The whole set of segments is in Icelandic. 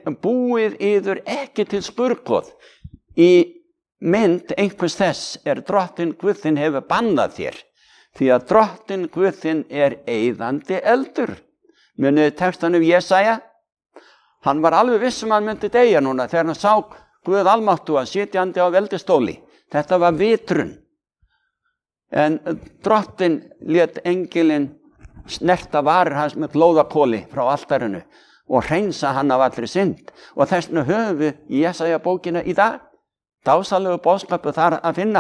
búið yður ekki til skurðgoð í mynd einhvers þess drottinn Guð þinn hefur bannað þér, því að drottinn Guð þinn eyðandi eldur. Munið textanum Jesaja, hann var alveg viss hann myndi deyja núna þegar hann sá Guð almáttuga sitjandi á veldistóli. Þetta var vitrun. En drottinn lét engilinn snerta varir hans með glóðakoli frá altarinu og hreinsa hann af allri synd. Og þess vegna höfum við í Jesaja bókina í dag dásalegu boðskapu þar að finna.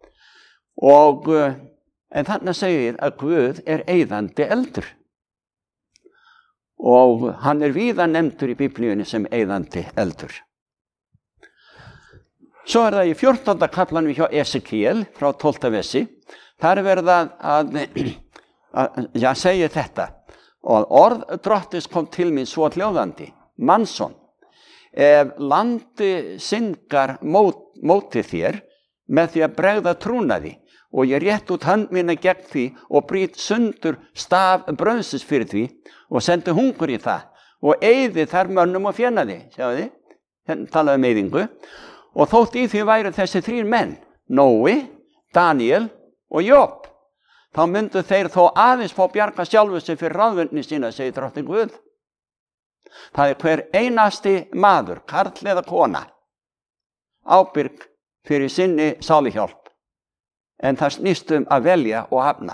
En þarna segir að Guð eyðandi eldur. Og hann víða nefndur í Biblíunni sem eyðandi eldur. Svo það í 14. kaflanum hjá Esekiel frá 12. versi. Þar verið að segja þetta. Og orð drottins kom til mín svo hljóðandi. Mannsson, ef landi syngar móti þér með því að bregða trúnaði, og ég rétt út hönd mína gegn því og brýt sundur staf brauðsins fyrir því og sendi hungur í það og eyði þar mönnum og fjenaði. Sjáðu þið, hérna talaði eyðingu. Og þótt í því væru þessi 3 menn, Nói, Daniel og Job, þá myndu þeir þó aðeins fá bjarga sjálfu sig fyrir ráðvöndni sína, segir drottinn Guð. Það hver einasti maður, karl eða kona, ábyrg fyrir sinni sálihjálp. En það snýst að velja og hafna,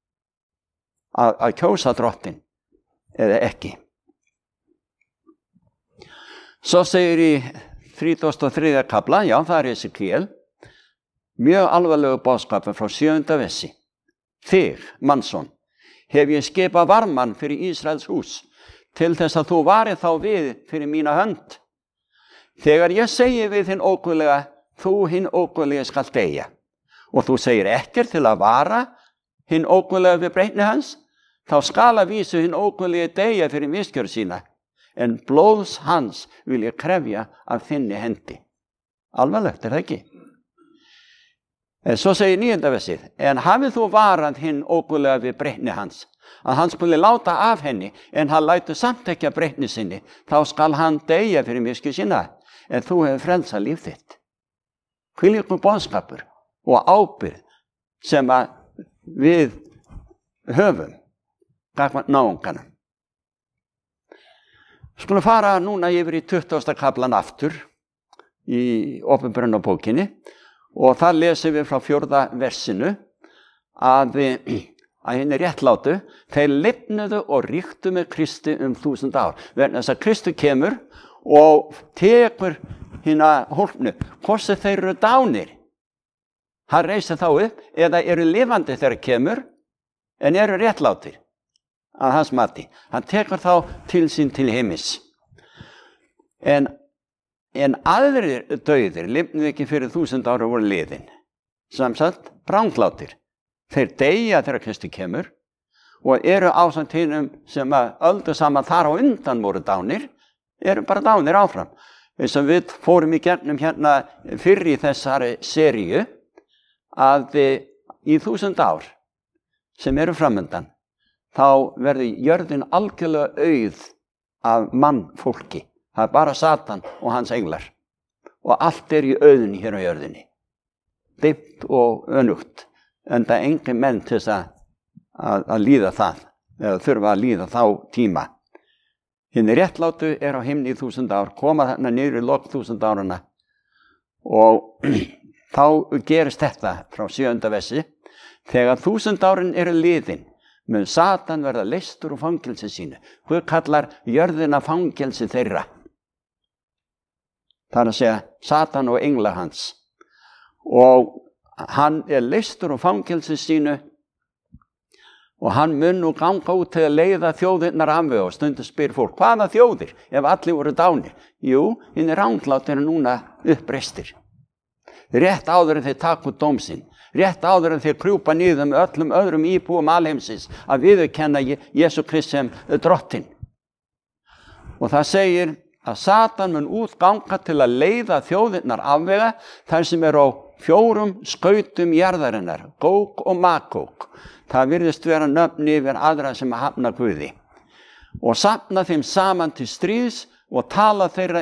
að kjósa drottinn eða ekki. Svo segir í 33. kafla, já það Esekiel, mjög alvarlegu boðskapur frá 7. versi. Þig, mannsson, hef ég skipað varmann fyrir Ísraels hús, til þess að þú varið þá við fyrir mína hönd. Þegar ég segi við hinn óguðlega, þú hinn óguðlega skalt deyja. Og þú segir ekkert til að vara hinn óguðlega við breytni hans, þá skal að vísu hinn óguðlega deyja fyrir misgjörð sína, en blóðs hans vil ég krefja af þinni hendi. Alvarlegt, það ekki? En svo segir 9. versið, en hafið þú varað hinn óguðlega við breytni hans, að hann skuli láta af henni, en hann lætur samt ekki að breytni sinni, þá skal hann deyja fyrir misgjörð sína, en þú hefur frelsað líf þitt. Hvílíkur boðskapur og ábyrgð sem að við höfum gagnvart náunganum. Skulum fara núna yfir í 20. kaflan aftur í Opinberunarbókinni og þar lesum við frá 4. versinu að henni réttlátu, þeir lifnuðu og ríktu með Kristi 1000 ár. Vegna þess að Kristi kemur og tekur hina hólpnu, hvort sem þeir eru dánir. Hann reisir þá upp eða eru lifandi þegar kemur en eru réttlátir að hans mati. Hann tekur þá til sín til heimis. En aðrir dauðir lifnuðu ekki fyrir 1000 ára voru liðin. Samsagt ránglátir. Þeir deyja þegar Kristi kemur og eru ásamt hinum sem að öldu saman þar á undan voru dánir, eru bara dánir áfram. Eins og við fórum í gegnum hérna fyrr í þessari seríu að í 1000 ár sem eru framundan, þá verður jörðin algjörlega auð af mannfólki. Það bara Satan og hans englar. Og allt í auðunni hér á jörðinni. Dimmt og önugt. En það engin menn til þess að líða það, eða þurfa að líða þá tíma. Hinn réttlátu á himni í 1000 ár, koma þarna niður í lok 1000 árana og þá gerist þetta frá 7. versi. Þegar 1000 árin eru liðin, mun Satan verða leystur úr fangelsi sínu. Guð kallar jörðina fangelsi þeirra. Það að segja Satan og englar hans. Og hann leystur úr fangelsi sínu og hann mun nú ganga út til að leiða þjóðirnar af við og stundum spyr fólk, hvaða þjóðir ef allir voru dánir? Jú, hinn ránglátir núna uppreistir. Rétt áður en þeir taka út dóm sinn. Rétt áður en þeir krjúpa niður með öllum öðrum íbúum alheimsins að viðurkenna Jesú Krist sem drottinn. Og það segir að Satan mun útganga til að leiða þjóðirnar afvega þar sem á 4 skautum jarðarinnar, Góg og Magóg. Það virðist vera nöfn yfir aðra sem hafna Guði. Og safna þeim saman til stríðs og tala þeirra